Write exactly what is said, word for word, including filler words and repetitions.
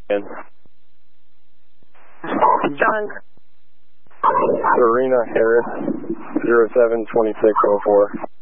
And John. Serena Harris, zero seven two six zero four.